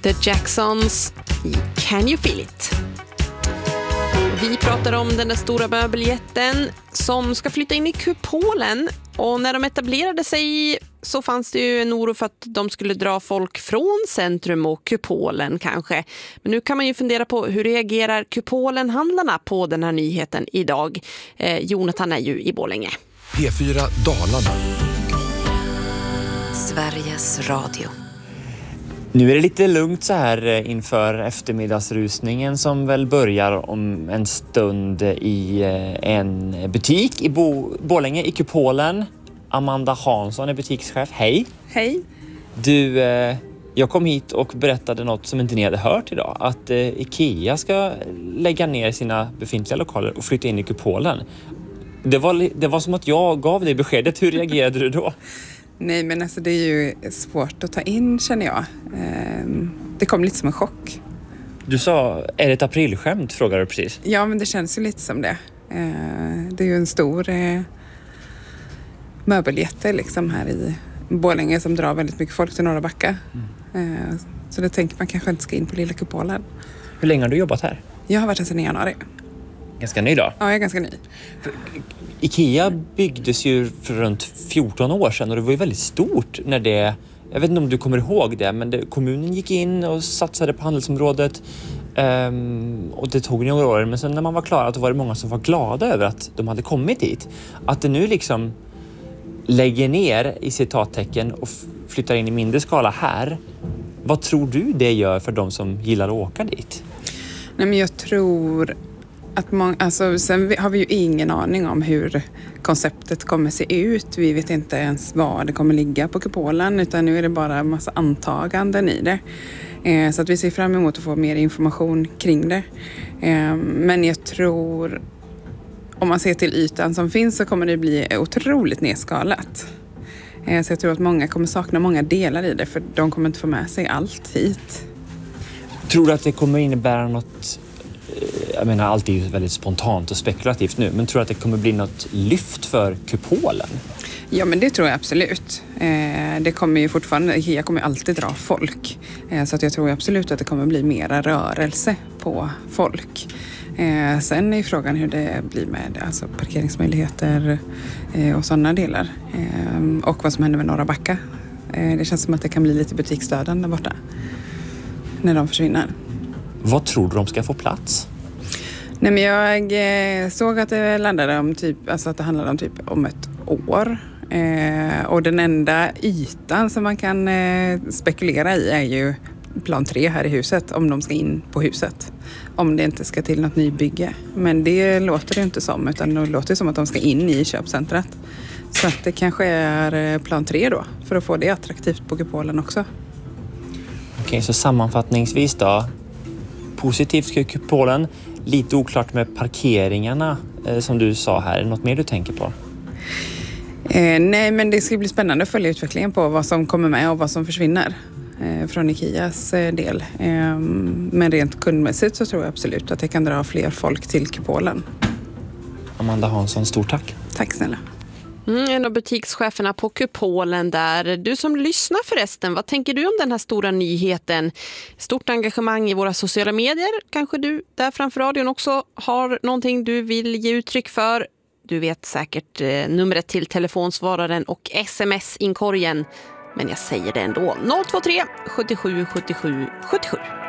The Jacksons i Can You Feel It? Vi pratar om den där stora möbeljätten som ska flytta in i kupolen. Och när de etablerade sig så fanns det ju en oro för att de skulle dra folk från centrum och kupolen kanske. Men nu kan man ju fundera på hur reagerar kupolenhandlarna på den här nyheten idag. Jonathan är ju i Borlänge. P4 Dalarna. Sveriges Radio. Nu är det lite lugnt så här inför eftermiddagsrusningen som väl börjar om en stund i en butik i Borlänge i kupolen. Amanda Hansson är butikschef. Hej! Hej! Du, jag kom hit och berättade något som inte ni hade hört idag. Att IKEA ska lägga ner sina befintliga lokaler och flytta in i kupolen. Det var som att jag gav dig beskedet. Hur reagerade du då? Nej, men alltså det är ju svårt att ta in, känner jag. Det kom lite som en chock. Du sa, är det ett aprilskämt, frågade du precis. Ja, men det känns ju lite som det. Det är ju en stor möbeljätte liksom här i Borlänge som drar väldigt mycket folk till Norra Backa. Så det tänker man kanske inte ska in på lilla kupolen. Hur länge har du jobbat här? Jag har varit här sedan i januari. Ganska ny då? Ja, jag är ganska ny. IKEA byggdes ju för runt 14 år sedan och det var ju väldigt stort när det... Jag vet inte om du kommer ihåg det, men kommunen gick in och satsade på handelsområdet och det tog några år. Men sen när man var klar så var det många som var glada över att de hade kommit hit. Att det nu liksom lägger ner i citattecken och flyttar in i mindre skala här. Vad tror du det gör för de som gillar att åka dit? Nej, men jag tror... sen har vi ju ingen aning om hur konceptet kommer se ut. Vi vet inte ens var det kommer ligga på kupolen, utan nu är det bara en massa antaganden i det. Så att vi ser fram emot att få mer information kring det. Men jag tror, om man ser till ytan som finns, så kommer det bli otroligt nedskalat. Så jag tror att många kommer sakna många delar i det, för de kommer inte få med sig allt hit. Tror du att det kommer innebära något... Jag menar, allt är ju väldigt spontant och spekulativt nu. Men tror du att det kommer bli något lyft för kupolen? Ja, men det tror jag absolut. Det kommer ju fortfarande... IKEA kommer ju alltid dra folk. Så att jag tror absolut att det kommer bli mera rörelse på folk. Sen är frågan hur det blir med alltså parkeringsmöjligheter och sådana delar. Och vad som händer med Norra Backa. Det känns som att det kan bli lite butiksdöden där borta. När de försvinner. Vad tror du de ska få plats? Nej, men jag såg att det landade om att det handlade om om ett år. Och den enda ytan som man kan spekulera i är ju plan 3 här i huset, om de ska in på huset. Om det inte ska till något nybygge. Men det låter det inte som, utan det låter som att de ska in i köpcentret. Så att det kanske är plan 3 då, för att få det attraktivt på kupolen också. Okej, så sammanfattningsvis då. Positivt för kupolen. Lite oklart med parkeringarna som du sa här. Är det något mer du tänker på? Nej, men det ska bli spännande att följa utvecklingen på vad som kommer med och vad som försvinner från IKEAs del. Men rent kundmässigt så tror jag absolut att det kan dra fler folk till kupolen. Amanda Hansson, stort tack. Tack snälla. En av butikscheferna på kupolen där. Du som lyssnar förresten, vad tänker du om den här stora nyheten? Stort engagemang i våra sociala medier. Kanske du där framför radion också har någonting du vill ge uttryck för. Du vet säkert numret till telefonsvararen och sms-inkorgen. Men jag säger det ändå. 023 77 77 77.